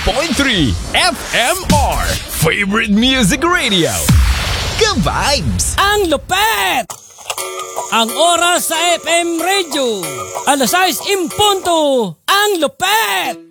FMR Favorite Music Radio. Ka-vibes! Ang lupet! Ang oras sa FM Radio, 6:00 ang lupet!